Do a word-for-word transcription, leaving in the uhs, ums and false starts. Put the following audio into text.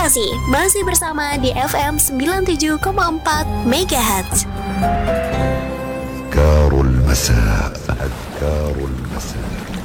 kasih masih bersama di F M sembilan puluh tujuh koma empat Megahertz. أذكار المساء أذكار المساء